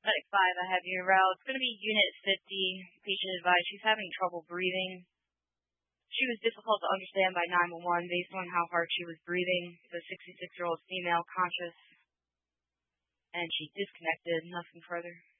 Medic 5, I have your route. It's going to be Unit 50. Patient advised she's having trouble breathing. She was difficult to understand by 911 based on how hard she was breathing. The 66-year-old female conscious, and she disconnected. Nothing further.